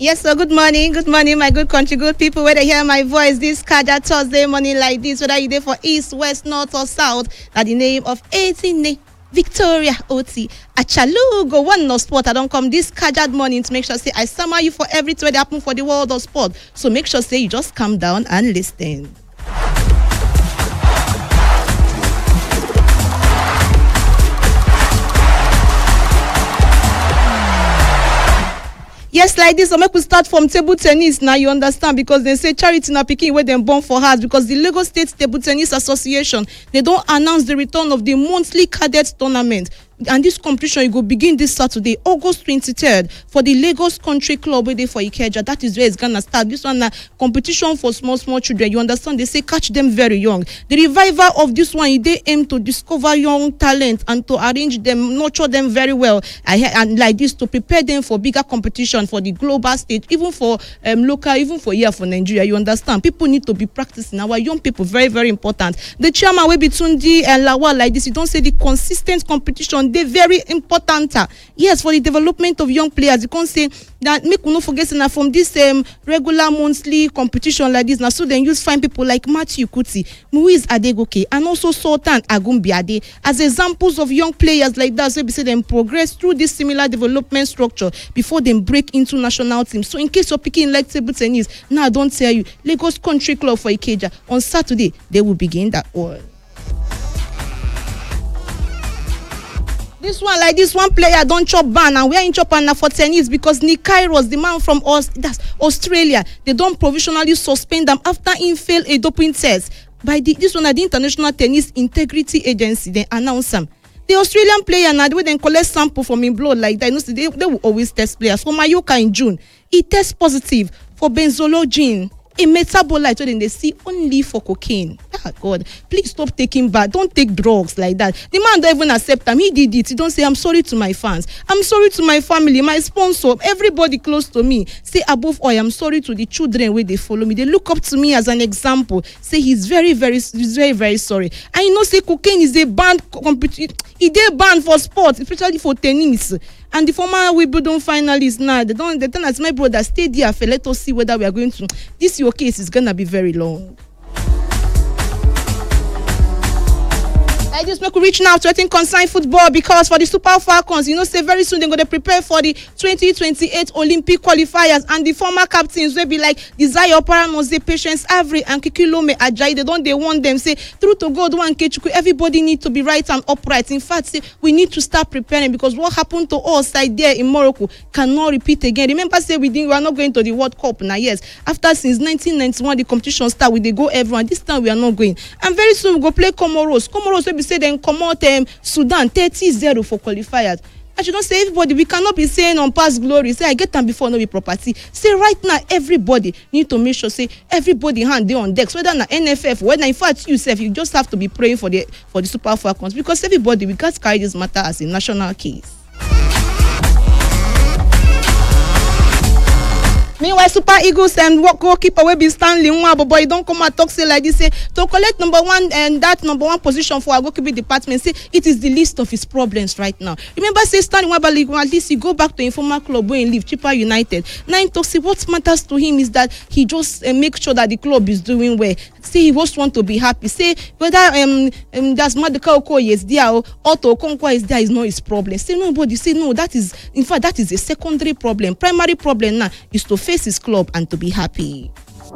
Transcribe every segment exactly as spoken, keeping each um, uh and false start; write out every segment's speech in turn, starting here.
Yes, so good morning, good morning, my good country, good people. Whether you hear my voice this Kaja Thursday morning like this, whether you there for east, west, north, or south, that the name of eighteen Victoria Oti Achalu go one no sport. I don't come this Kajad morning to make sure say I summer you for everything that happen for the world of sport. So make sure say you just calm down and listen. Yes, like this, so make we start from table tennis. Now you understand, because they say charity na pikin where them born for heart, because the Lagos State Table Tennis Association, they don't announce the return of the monthly cadet tournament. And this competition, you go begin this Saturday, August twenty-third, for the Lagos Country Club where they for Ikeja. That is where it's gonna start. This one, uh, competition for small, small children. You understand? They say catch them very young. The revival of this one, they aim to discover young talent and to arrange them, nurture them very well. I and like this to prepare them for bigger competition for the global stage, even for um, local, even for here for Nigeria. You understand? People need to be practicing. Our young people, very, very important. The chairman will be Tundi and Lawal like this. You don't say the consistent competition. They very important. Uh, yes, for the development of young players. You can't say that make we no forget now from this um, regular monthly competition like this. Now, so then use fine people like Matthew Kuti, Muiz Adegoke, and also Sultan Agumbiade as examples of young players like that. So we say them progress through this similar development structure before they break into national teams. So in case you're picking like table tennis, now I don't tell you, Lagos Country Club for Ikeja on Saturday they will begin that all. This one, like this one player don't chop ban, and we're in chop ban for tennis because Nick Kyrgios, the man from Aus- that's Australia, they don't provisionally suspend them after he failed a doping test. By the this one at the International Tennis Integrity Agency, they announce them. The Australian player now, the way they collect sample from his blood like that, you know, they, they will always test players. For Mayoka in June, he tests positive for benzologene, a metabolite so then they see only for cocaine. Ah, God, please stop taking bad. Don't take drugs like that. The man don't even accept him. He did it. He don't say, I'm sorry to my fans. I'm sorry to my family, my sponsor, everybody close to me. Say above all, I'm sorry to the children where they follow me. They look up to me as an example. Say he's very, very, he's very, very sorry. And you know, say cocaine is a banned competition. It is banned for sports, especially for tennis. And the former Wimbledon finalists now, they don't, they tell us, my brother, stay there for let us see whether we are going to. This your case is gonna be very long. I just make we reach now to I think concern football, because for the Super Falcons, you know, say very soon they're going to prepare for the twenty twenty-eight Olympic qualifiers, and the former captains will be like Desire Paranoze, Patience Avery, and Kikilome Ajayi. They don't they want them say through to God one Kechuku. Everybody need to be right and upright. In fact, say we need to start preparing, because what happened to us like there in Morocco cannot repeat again. Remember, say we didn't we are not going to the World Cup now. Yes, after since nineteen ninety-one the competition start, we they go everyone. This time we are not going, and very soon we go play Comoros. Comoros will be say then come out um, Sudan thirty zero for qualifiers. I should not say everybody, we cannot be saying on past glory, say I get them before no be property. Say right now, everybody need to make sure, say everybody hand they on decks, whether na N F F, whether in fact you yourself, you just have to be praying for the for the Super Falcons, because everybody, we got to carry this matter as a national case. Meanwhile, Super Eagles and goalkeeper will be Stanley Nwabo, but he don't come and talk say like this. Say to collect number one and that number one position for our goalkeeper department. Say it is the list of his problems right now. Remember, say Stanley Nwabo, at least he go back to informal club where he live, Chippa United. Now he talks. Say what matters to him is that he just uh, make sure that the club is doing well. Say he just want to be happy. Say whether um, um that's Madaka Okoye is there or Otto Okonkwo is there is not his problem. Say nobody. Say no. That is in fact that is a secondary problem. Primary problem now is to face his club and to be happy.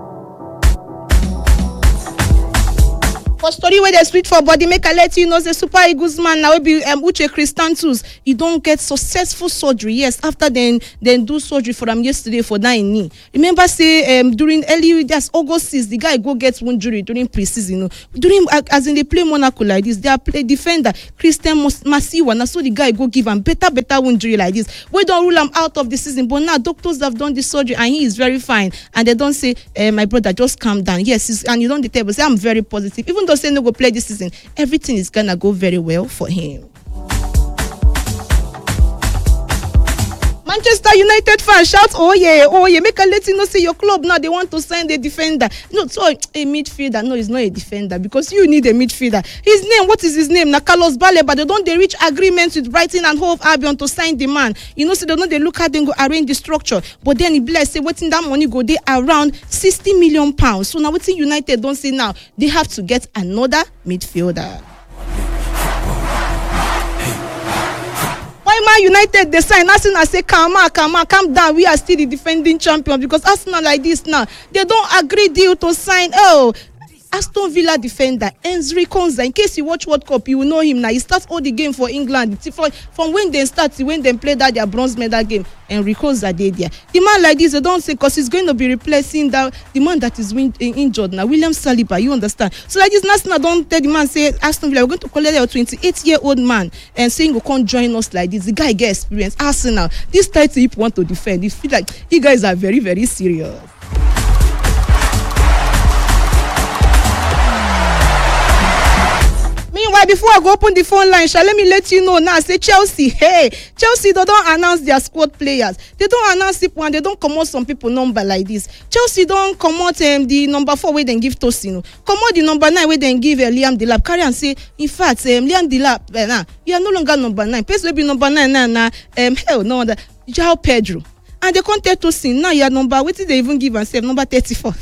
For story where they split for body, make I let you know the Super Eagles man now will be um, Uche Christantus. He don't get successful surgery. Yes, after then then do surgery for him yesterday for that knee. Remember, say um during early that's August sixth, the guy go get injury during preseason. You know, during uh, as in they play Monaco like this, they are play defender Christian Masiwa. Now so the guy go give him better better injury like this. We don't rule him out of the season, but now doctors have done the surgery and he is very fine. And they don't say, uh, my brother, just calm down. Yes, and you don't the table say I'm very positive. Even though say no go play this season, everything is gonna go very well for him. Manchester United fans shout, oh yeah, oh yeah, make a let you know, say your club now, they want to sign the defender. No, so a midfielder, no, he's not a defender because you need a midfielder. His name, what is his name? Now, Carlos Baleba, they don't they reach agreements with Brighton and Hove Albion to sign the man. You know, so they don't they look at them, go arrange the structure. But then it be like, say, what's in that money go, they around sixty million pounds. So now, what's in United don't say now, they have to get another midfielder. Why Man United they sign Arsenal say calm on, calm on, calm down. We are still the defending champions because Arsenal like this now. They don't agree deal to sign. Oh, Aston Villa defender Enzo Konza. In case you watch World Cup, you will know him now. He starts all the game for England. From, from when they start to when they play that their bronze medal game. Enzo Konza they there. The man like this, they don't say because he's going to be replacing that the man that is win, injured now, William Saliba. You understand? So like this, Arsenal don't tell the man say Aston Villa we're going to collect a twenty-eight year old man and saying go come join us like this. The guy get experience. Arsenal, this title if want to defend, you feel like you guys are very very serious. Meanwhile, before I go open the phone line, shall let me let you know now. Say Chelsea, hey, Chelsea they don't announce their squad players. They don't announce people and they don't come out some people number like this. Chelsea don't come out um, the number four where they give Tosin. Come out the number nine where they give uh, Liam Delap. Carry and say, in fact, um, Liam Delap, uh, nah, you are no longer number nine. Place will be number nine now. Nah, nah, um, hell no, that João Pedro. And they can't tell Tosin now your number. What did they even give and say number thirty-four?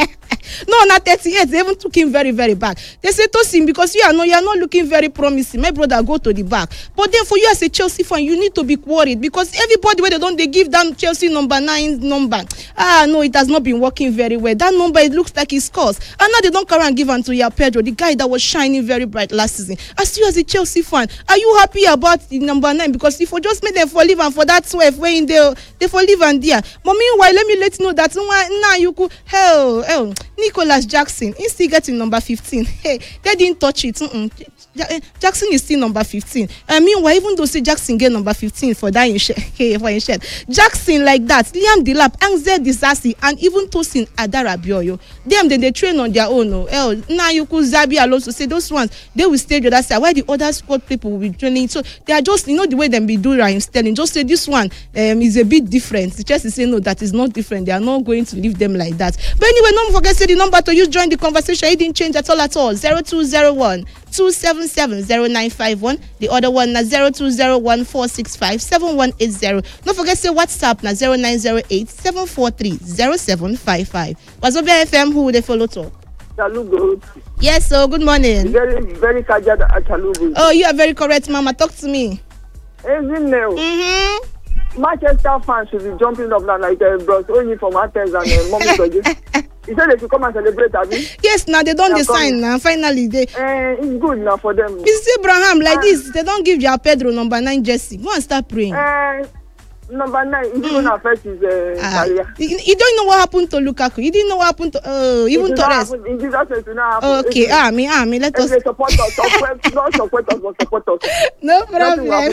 No, not thirty-eight. They even took him very, very back. They say Tosin because you are no, you are not looking very promising. My brother, go to the back. But then for you as a Chelsea fan, you need to be worried because everybody where they don't they give that Chelsea number nine number. Ah no, it has not been working very well. That number it looks like it scores. And now they don't carry and give unto your Pedro, the guy that was shining very bright last season. As you as a Chelsea fan, are you happy about the number nine? Because if you just made them for live and for that twelve way in there, they for live and there. But meanwhile, let me let you know that now you could hell hell. Nicholas Jackson, he's still getting number fifteen. Hey, they didn't touch it. Mm-mm. Jackson is still number fifteen. I mean, why even though say Jackson get number fifteen for that in share, hey, for in share. Jackson like that, Liam Delap, Anze Disasi, and even Tosin Adarabioyo. Them then they train on their own. Oh, hell, now you could Zabi Alonso say those ones they will stay the other side. Why the other squad people will be training? So they are just you know the way them be doing Raheem Sterling. Just say this one um is a bit different. The Chelsea say no, that is not different. They are not going to leave them like that. But anyway, don't forget say the number to use join the conversation. It didn't change at all at all. Zero two zero one two seven seven zero nine five one. The other one na zero two zero one four six five seven one eight zero. Don't forget say WhatsApp na zero nine zero eight seven four three zero seven five five. Wazobia F M, who they follow to? Chalugo. Yes, so good morning. Very, very casual at Chalugo. Oh, you are very correct, Mama. Talk to me. Isn't it? Mm-hmm. Manchester fans should be jumping up now like uh, bros only from Athens and uh, mommy Toji. He said they should come and celebrate, Abi. Yes, now they don't design now. Finally, they. Uh, it's good now for them. Missus Abraham, like uh, this, they don't give João Pedro number nine jersey. Go and start praying. Uh, number nine, it's mm. going to affect his uh, uh, career. You, you don't know what happened to Lukaku. You didn't know what happened to uh, even Torres. In Jesus' name, it not happen. Okay, ah, me, ah, me, let us. They support us, support, not support us, but support us. No problem.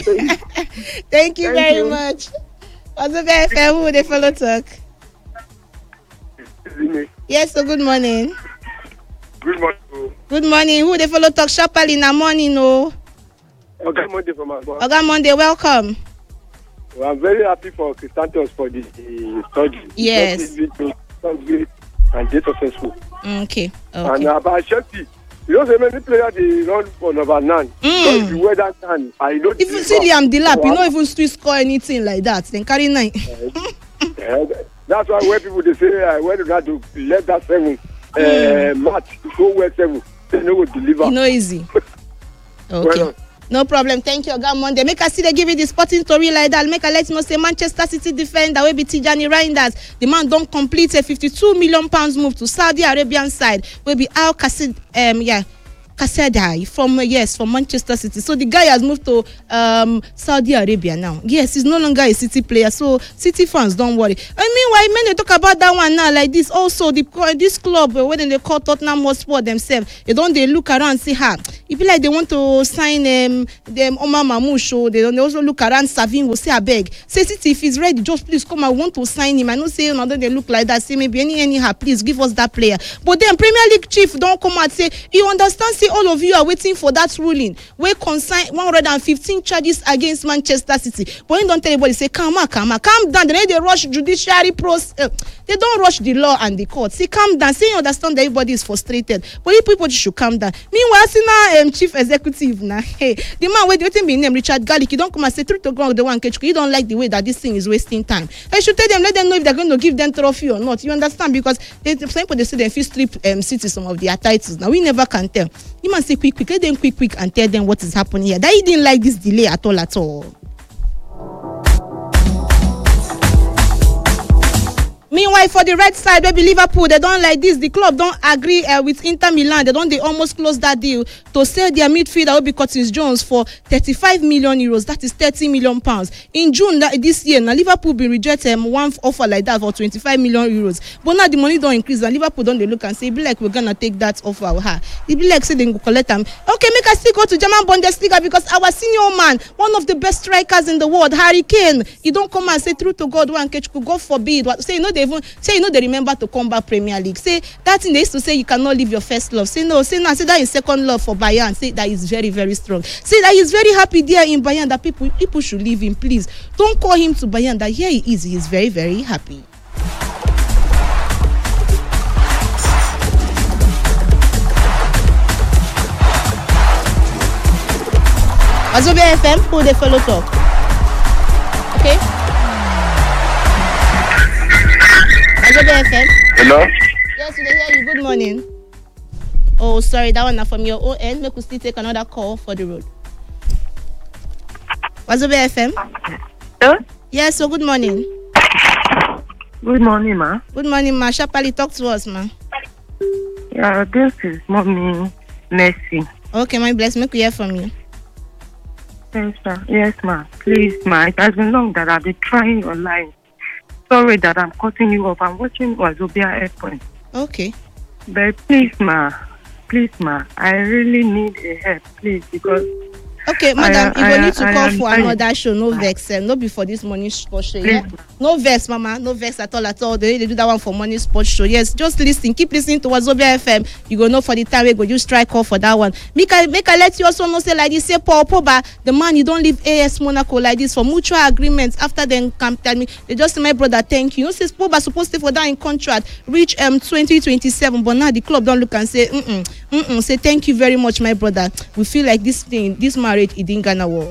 Thank you Thank very you. much. What's the best? Who they follow talk? Yes, so good morning. Good morning. Good morning. Who they follow talk sharply in the morning, no? Okay, Monday from my boss. Okay, Monday, welcome. Well, I'm very happy for Cristantos for the, the study. Yes. And they successful. Okay. Okay. And about Chelsea, you know, many players they run for number nine. Mm. So if you wear that nine, I know. If you see Liam Delap, so you don't even still score anything like that. Then carry nine. uh, that's why when people they say, I went to let that seven mm. uh, match go wear seven, they know what deliver. No easy. Okay. Well, no problem. Thank you, God Monday. Make us see they give you the sporting story like that. Make us let you know say Manchester City defender will be Tijani Reinders. The man don't complete a fifty-two million pounds move to Saudi Arabian side. Will be Al Qasid um yeah. Kaseda from uh, yes from Manchester City. So the guy has moved to um, Saudi Arabia now. Yes, he's no longer a City player. So City fans don't worry. And meanwhile, when they talk about that one now like this, also the this club uh, when they call Tottenham Hotspur themselves, they don't they look around and say, ha, It be like they want to sign um them Omar Mamouche. They don't they also look around Savin will say I beg. Say City if he's ready, just please come. I want to sign him. I know say another they look like that. Say maybe any anyhow, please give us that player. But then Premier League chief don't come out say you understand. Say all of you are waiting for that ruling where consign one hundred fifteen charges against Manchester City. But you don't tell anybody say calm down, calm down, calm down. Then they rush judiciary process. Uh, they don't rush the law and the court. Say calm down. Say you understand that everybody is frustrated. But if people should calm down. Meanwhile, see now um, chief executive now. Hey, the man where the be named Richard Garlick. You don't come and say truth to God the one catch. You don't like the way that this thing is wasting time. I should tell them, let them know if they're going to give them trophy or not. You understand? Because they, some people they say they feel strip um, City some of their titles. Now we never can tell. You must say quick, quick. Let them quick, quick, and tell them what is happening here. That he didn't like this delay at all, at all. Meanwhile, for the red side, baby Liverpool, they don't like this. The club don't agree uh, with Inter Milan. They don't. They almost close that deal to sell their midfielder, Obi Curtis Jones, for thirty-five million euros. That is thirty million pounds. In June that, this year, now Liverpool been rejected um, one offer like that for twenty-five million euros. But now the money don't increase. And Liverpool don't they look and say, it be like we're gonna take that offer. Ha. It be like say they go collect them. Okay, make us still go to German Bundesliga because our senior man, one of the best strikers in the world, Harry Kane, he don't come and say true to God one catch could God forbid. What say you know they even say you know they remember to come back Premier League. Say that thing they used to say you cannot leave your first love. Say no, say no, say that is second love for Bayern. Say that is very, very strong. Say that he's very happy there in Bayern that people people should leave him. Please don't call him to Bayern. That here he is. He is very, very happy. Wazobia F M, who they follow talk. Okay. Wazobia F M. Hello? Yes, we hear you. Good morning. Oh, sorry, that one not from your own end. Make we still take another call for the road. Wazobia F M. Hello? Yes, so good morning. Good morning, ma. Good morning, ma. Shapali, talk to us, ma. Yeah, this is Mommy Mercy. Okay, my bless. Make we hear from you. Yes, ma. Yes, ma. Please, ma. It has been long that I've been trying your line. Sorry that I'm cutting you off. I'm watching Wazobia F M. Okay. But please, ma. Please, ma. I really need a help, please, because... Okay, madam, I, you I, go need to I, call I, for I, another show. No vex, um, no be for this morning sports show. Yeah? No vex, mama. No vex at all, at all. They, they do that one for morning sports show. Yes, just listen. Keep listening to Wazobia F M. You go know for the time we go. You strike call for that one. Make I, make I let you also know say like this. Say Paul Pogba, the man you don't leave A S Monaco like this for mutual agreements. After then come tell me they just say my brother thank you. You know, says Pogba supposed to for that in contract reach um twenty twenty-seven, but now the club don't look and say mm mm mm mm. Say thank you very much, my brother. We feel like this thing, this marriage, it didn't gonna work.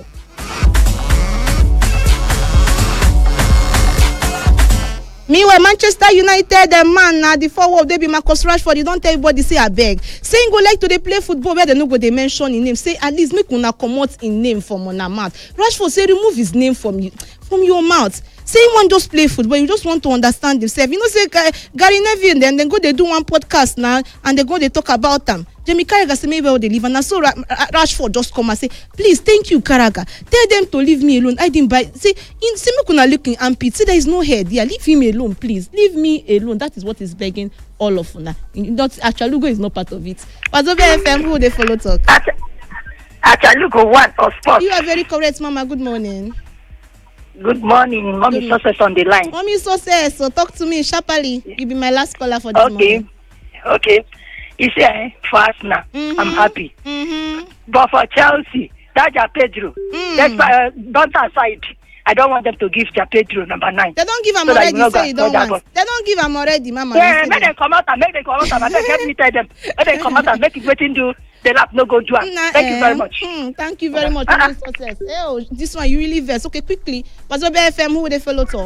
Meanwhile, Manchester United, the man now the forward they be Marcus Rashford. You don't tell everybody say I beg. Saying go like to they play football where they no go they mention in name. Say at least make una comot in name from una mouth. Rashford say remove his name from you from your mouth. Say you want just play football, you just want to understand himself. You know, say uh, Gary Neville, then then go they do one podcast now and they go they talk about them. Jamie Carragher say maybe they leave, and I saw Ra- Ra- Rashford just come and say, please, thank you, Carragher. Tell them to leave me alone. I didn't buy. Say, in see me kuna looking armpit. Say there is no head. Yeah, leave him alone, please. Leave me alone. That is what is begging all of una. Not Achalugo is not part of it. Wazobia F M, who they follow talk? Achalugo one or sport. You are very correct, Mama. Good morning. Good morning, Mommy Good Success on the line. Mommy Success, so talk to me sharply. You be my last caller for this okay. morning. Okay. You see, eh, for Arsenal, Mm-hmm. I'm happy. Mm-hmm. But for Chelsea, that's Ja Pedro. Mm. That's uh, don't aside. I don't want them to give Ja Pedro number nine. They don't give him So that already. you know Say you don't that- want. They don't give him already, Mama. Yeah, You say make that. them come out and make them come out and make help me tell them. Make them come out and make it waiting do the lap no go do am. Nah, Thank eh, you very much. hmm, thank you very much Uh-uh. for this success. Eh, oh, this one you really vex. Okay, quickly. Wazobia F M, who they follow talk?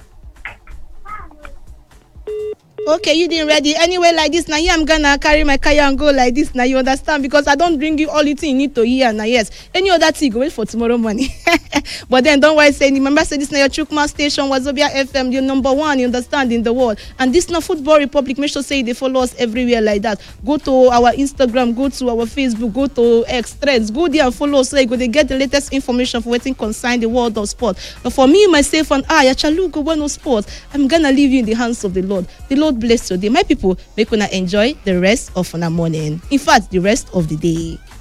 Okay, you didn't ready. Anyway, like this, now here I'm gonna carry my car and go like this. Now you understand because I don't bring you all the thing you need to hear. Now yes, any other thing go wait for tomorrow morning. But then don't worry, say remember say this now your Chukma station Wazobia F M, your number one, you understand in the world. And this now Football Republic. Make sure say they follow us everywhere like that. Go to our Instagram, go to our Facebook, go to X Threads, go there and follow us. So you go they get the latest information for waiting concern the world of sport. But for me, myself and I, Achalugo Bueno Sport, I'm gonna leave you in the hands of the Lord. The Lord bless you. Day. My people, make una enjoy the rest of our morning. In fact, the rest of the day.